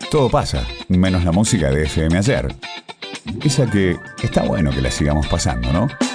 Todo pasa, menos la música de FM Ayer. Esa que está bueno que la sigamos pasando, ¿no?